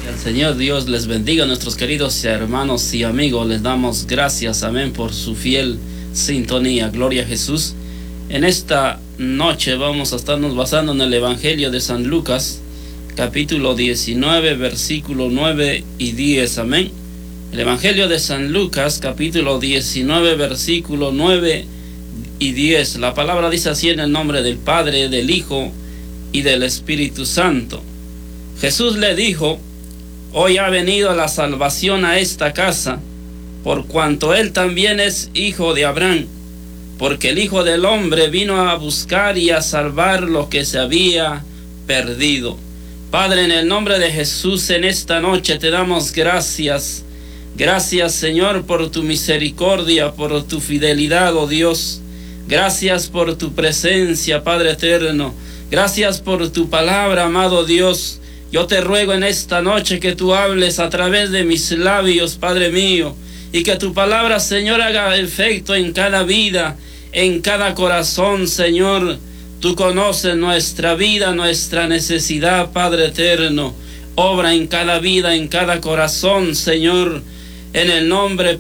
El Señor Dios les bendiga, nuestros queridos hermanos y amigos. Les damos gracias, amén, por su fiel sintonía. Gloria a Jesús. En esta noche vamos a estarnos basando en el Evangelio de San Lucas, capítulo 19, versículo 9 y 10, amén. El Evangelio de San Lucas, capítulo 19, versículo 9 y 10. La palabra dice así: en el nombre del Padre, del Hijo y del Espíritu Santo. Jesús le dijo: hoy ha venido la salvación a esta casa, por cuanto él también es hijo de Abraham, porque el Hijo del Hombre vino a buscar y a salvar lo que se había perdido. Padre, en el nombre de Jesús, en esta noche te damos gracias. Gracias, Señor, por tu misericordia, por tu fidelidad, oh Dios. Gracias por tu presencia, Padre eterno. Gracias por tu palabra, amado Dios. Yo te ruego en esta noche que tú hables a través de mis labios, Padre mío, y que tu palabra, Señor, haga efecto en cada vida, en cada corazón, Señor. Tú conoces nuestra vida, nuestra necesidad, Padre eterno. Obra en cada vida, en cada corazón, Señor, en el nombre